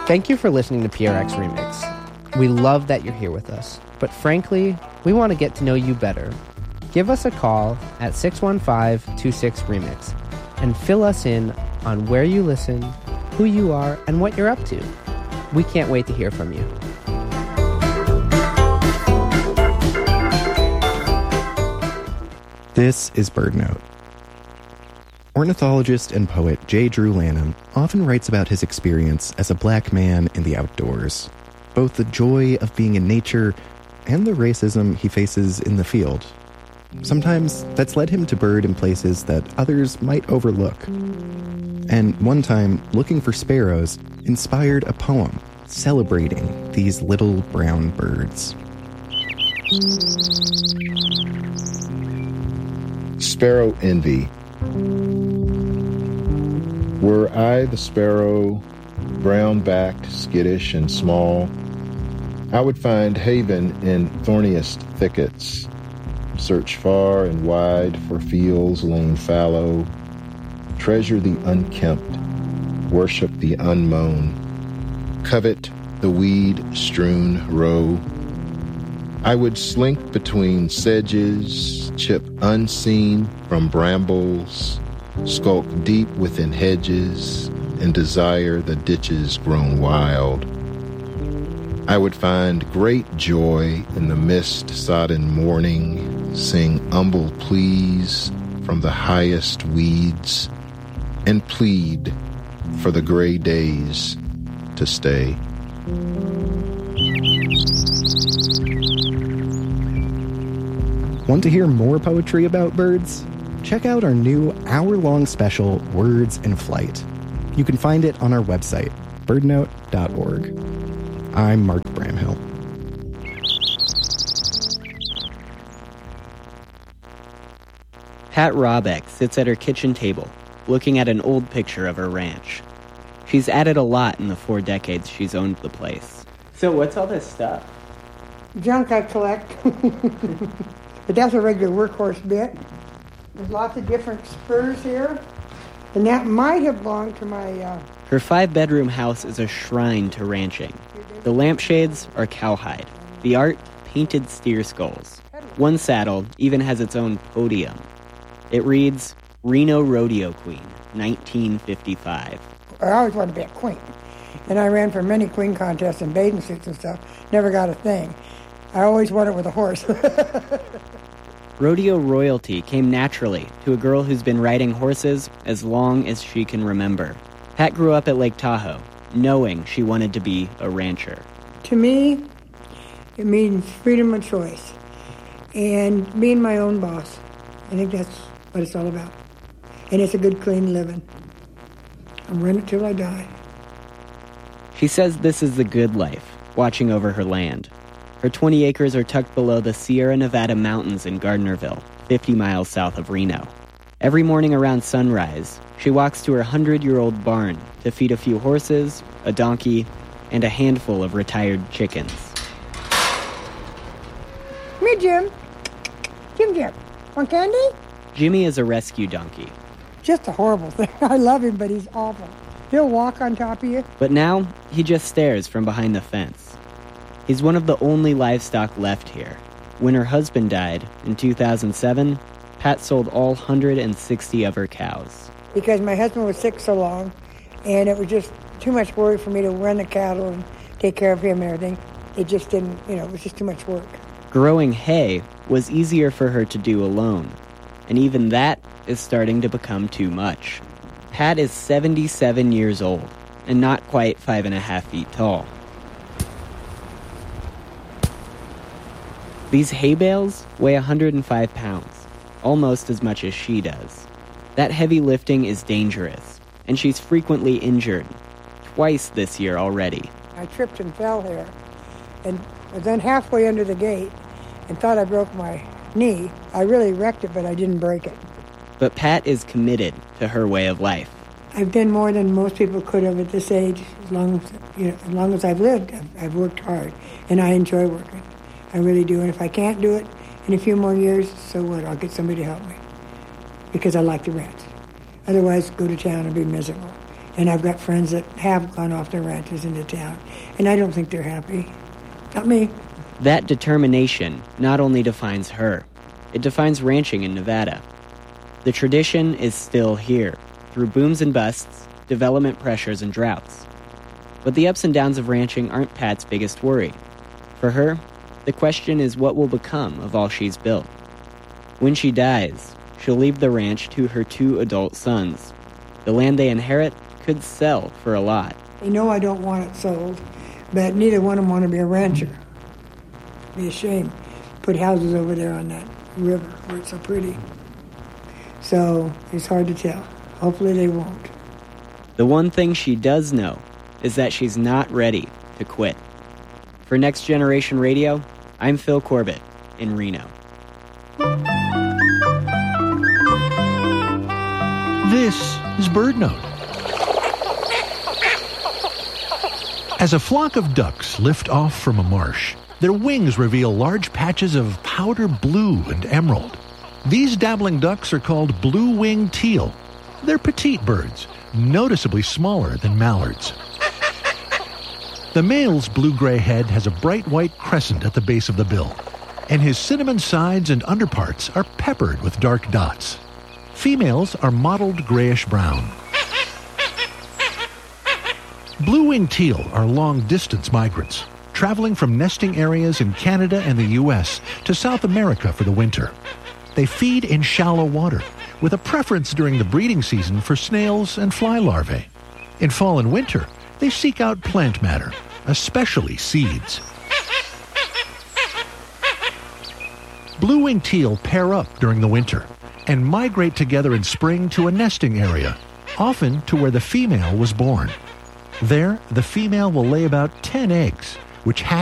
Thank you for listening to PRX Remix. We love that you're here with us, but frankly, we want to get to know you better. Give us a call at 615-26-REMIX and fill us in on where you listen, who you are, and what you're up to. We can't wait to hear from you. This is BirdNote. Ornithologist and poet J. Drew Lanham often writes about his experience as a black man in the outdoors, both the joy of being in nature and the racism he faces in the field. Sometimes that's led him to bird in places that others might overlook. And one time, looking for sparrows inspired a poem celebrating these little brown birds. Sparrow Envy. Were I the sparrow, brown-backed, skittish, and small, I would find haven in thorniest thickets, search far and wide for fields laying fallow, treasure the unkempt, worship the unmown, covet the weed-strewn row. I would slink between sedges, chip unseen from brambles, skulk deep within hedges, and desire the ditches grown wild. I would find great joy in the mist-sodden morning, sing humble pleas from the highest weeds, and plead for the gray days to stay. Want to hear more poetry about birds? Check out our new hour-long special, Words in Flight. You can find it on our website, birdnote.org. I'm Mark Bramhill. Pat Robeck sits at her kitchen table, looking at an old picture of her ranch. She's added a lot in the 4 decades she's owned the place. So what's all this stuff? Junk I collect. But that's a regular workhorse bit. There's lots of different spurs here. And that might have belonged to my... Her 5-bedroom house is a shrine to ranching. The lampshades are cowhide. The art, painted steer skulls. One saddle even has its own podium. It reads, Reno Rodeo Queen, 1955. I always wanted to be a queen. And I ran for many queen contests and bathing suits and stuff. Never got a thing. I always wanted with a horse. Rodeo royalty came naturally to a girl who's been riding horses as long as she can remember. Pat grew up at Lake Tahoe, knowing she wanted to be a rancher. To me, it means freedom of choice and being my own boss. I think that's what it's all about. And it's a good, clean living. I'll run it till I die. She says this is the good life, watching over her land. Her 20 acres are tucked below the Sierra Nevada mountains in Gardnerville, 50 miles south of Reno. Every morning around sunrise, she walks to her 100-year-old barn to feed a few horses, a donkey, and a handful of retired chickens. Come here, Jim. Jim. Want candy? Jimmy is a rescue donkey. Just a horrible thing. I love him, but he's awful. He'll walk on top of you. But now, he just stares from behind the fence. He's one of the only livestock left here. When her husband died in 2007, Pat sold all 160 of her cows. Because my husband was sick so long, and it was just too much work for me to run the cattle and take care of him and everything. It just didn't, it was just too much work. Growing hay was easier for her to do alone, and even that is starting to become too much. Pat is 77 years old and not quite 5.5 feet tall. These hay bales weigh 105 pounds, almost as much as she does. That heavy lifting is dangerous, and she's frequently injured, twice this year already. I tripped and fell here, and was then halfway under the gate, and thought I broke my knee. I really wrecked it, but I didn't break it. But Pat is committed to her way of life. I've done more than most people could have at this age. As long as I've lived, I've worked hard, and I enjoy working. I really do, and if I can't do it in a few more years, so what? I'll get somebody to help me, because I like to ranch. Otherwise, go to town and be miserable. And I've got friends that have gone off their ranches into town, and I don't think they're happy. Not me. That determination not only defines her, it defines ranching in Nevada. The tradition is still here, through booms and busts, development pressures and droughts. But the ups and downs of ranching aren't Pat's biggest worry. For her, the question is what will become of all she's built. When she dies, she'll leave the ranch to her 2 adult sons. The land they inherit could sell for a lot. You know I don't want it sold, but neither one of them want to be a rancher. It'd be a shame. Put houses over there on that river where it's so pretty. So it's hard to tell. Hopefully they won't. The one thing she does know is that she's not ready to quit. For Next Generation Radio, I'm Phil Corbett in Reno. This is BirdNote. As a flock of ducks lift off from a marsh, their wings reveal large patches of powder blue and emerald. These dabbling ducks are called blue-winged teal. They're petite birds, noticeably smaller than mallards. The male's blue-gray head has a bright white crescent at the base of the bill, and his cinnamon sides and underparts are peppered with dark dots. Females are mottled grayish-brown. Blue-winged teal are long-distance migrants, traveling from nesting areas in Canada and the U.S. to South America for the winter. They feed in shallow water, with a preference during the breeding season for snails and fly larvae. In fall and winter, they seek out plant matter, especially seeds. Blue-winged teal pair up during the winter and migrate together in spring to a nesting area, often to where the female was born. There, the female will lay about 10 eggs, which hatch